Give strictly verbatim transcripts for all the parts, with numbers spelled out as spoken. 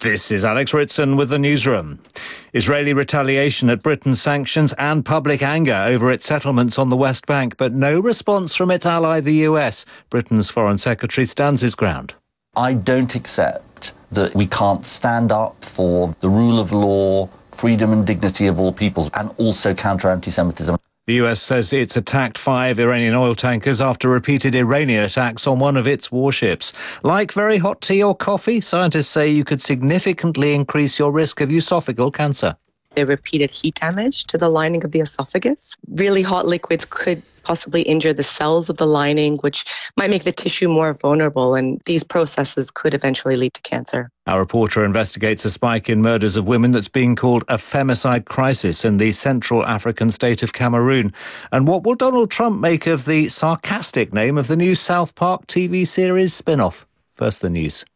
This is Alex Ritson with the newsroom. Israeli retaliation at Britain's sanctions and public anger over its settlements on the West Bank, but no response from its ally, the U S. Britain's Foreign Secretary stands his ground. I don't accept that we can't stand up for the rule of law, freedom and dignity of all peoples, and also counter anti-Semitism. The U S says it's attacked five Iranian oil tankers after repeated Iranian attacks on one of its warships. Like very hot tea or coffee, scientists say you could significantly increase your risk of esophageal cancer. The repeated heat damage to the lining of the esophagus. Really hot liquids could possibly injure the cells of the lining, which might make the tissue more vulnerable, and these processes could eventually lead to cancer. Our reporter investigates a spike in murders of women that's being called a femicide crisis in the Central African state of Cameroon. And what will Donald Trump make of the sarcastic name of the new South Park T V series spin-off? First, the news.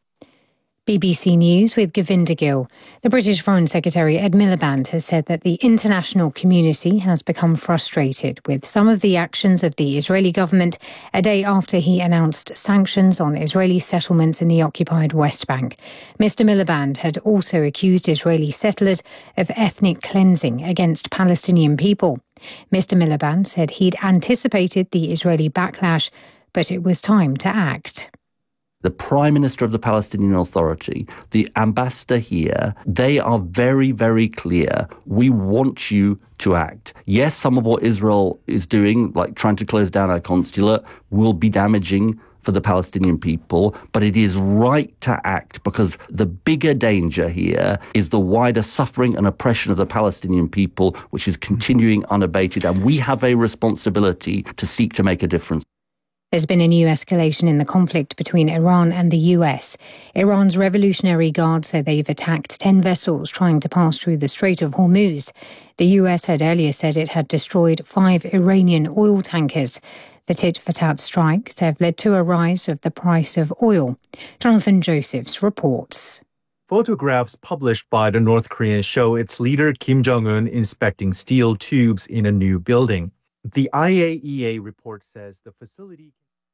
B B C News with Govinda Gill. The British Foreign Secretary Ed Miliband has said that the international community has become frustrated with some of the actions of the Israeli government a day after he announced sanctions on Israeli settlements in the occupied West Bank. Mister Miliband had also accused Israeli settlers of ethnic cleansing against Palestinian people. Mister Miliband said he'd anticipated the Israeli backlash, but it was time to act. The Prime Minister of the Palestinian Authority, the ambassador here, they are very, very clear. We want you to act. Yes, some of what Israel is doing, like trying to close down our consulate, will be damaging for the Palestinian people, but it is right to act because the bigger danger here is the wider suffering and oppression of the Palestinian people, which is continuing unabated, and we have a responsibility to seek to make a difference. There's been a new escalation in the conflict between Iran and the U S. Iran's Revolutionary Guard say they've attacked ten vessels trying to pass through the Strait of Hormuz. The U S had earlier said it had destroyed five Iranian oil tankers. The tit-for-tat strikes have led to a rise of the price of oil. Jonathan Josephs reports. Photographs published by the North Korean show its leader Kim Jong-un inspecting steel tubes in a new building. The I A E A report says the facility...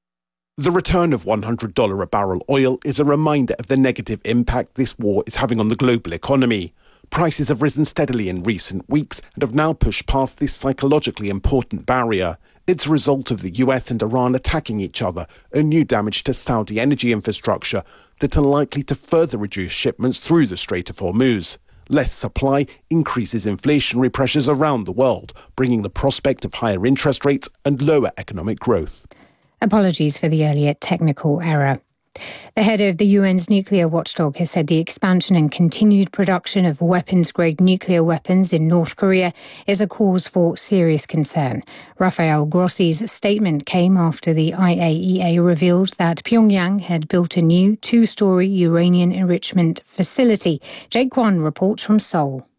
The return of one hundred dollars a barrel oil is a reminder of the negative impact this war is having on the global economy. Prices have risen steadily in recent weeks and have now pushed past this psychologically important barrier. It's a result of the U S and Iran attacking each other, and new damage to Saudi energy infrastructure that are likely to further reduce shipments through the Strait of Hormuz. Less supply increases inflationary pressures around the world, bringing the prospect of higher interest rates and lower economic growth. Apologies for the earlier technical error. The head of the U N's nuclear watchdog has said the expansion and continued production of weapons-grade nuclear weapons in North Korea is a cause for serious concern. Rafael Grossi's statement came after the I A E A revealed that Pyongyang had built a new two-storey uranium enrichment facility. Jake Kwan reports from Seoul.